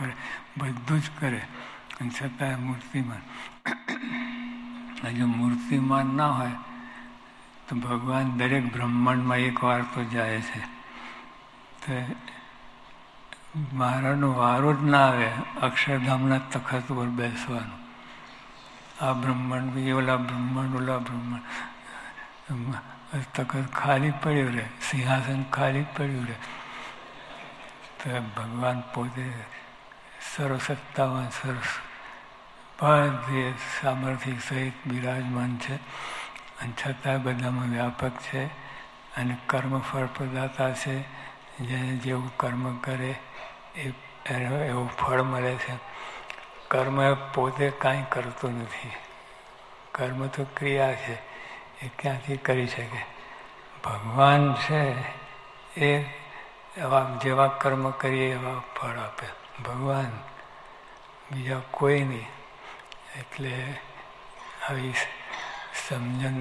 કરે, બધું જ કરે, અને છતાં મૂર્તિમાન. જો મૂર્તિમાન ના હોય તો ભગવાન દરેક બ્રહ્માંડમાં એક વાર તો જાય છે. તો મહારાજનો વારો જ ના આવે અક્ષરધામના તખત ઉપર બેસવાનું. આ બ્રહ્માંડ ઓલા બ્રહ્માંડ ઓલા બ્રહ્માંડ તખત ખાલી પડ્યું રહે, સિંહાસન ખાલી પડ્યું રહે. તો ભગવાન પોતે સર્વસત્તામાં સરસ બધે સામર્થ્ય સહિત બિરાજમાન છે, અને છતાં બધામાં વ્યાપક છે, અને કર્મફળ પ્રદાતા છે. જેને જેવું કર્મ કરે એવું ફળ મળે છે. કર્મ પોતે કાંઈ કરતો નથી. કર્મ તો ક્રિયા છે, એ ક્યાંથી કરી શકે? ભગવાન છે એ એવા જેવા કર્મ કરીએ એવા ફળ આપે ભગવાન, બીજા કોઈ નહીં. એટલે આવી સમજણ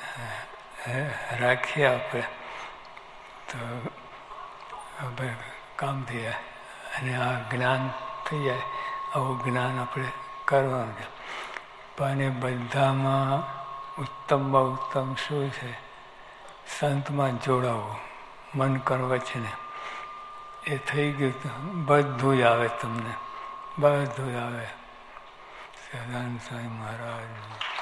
રાખીએ આપણે તો આપણે કામ થઈ જાય, અને આ જ્ઞાન થઈ જાય. આવું જ્ઞાન આપણે કરવાનું છે. પણ એ બધામાં ઉત્તમમાં ઉત્તમ શું છે? સંતમાં જોડાવું, મન કર્મ વચ્ચેને. એ થઈ ગયું તો બધું જ આવે, તમને બધું જ આવે. સદાનંદ સ્વામી મહારાજ.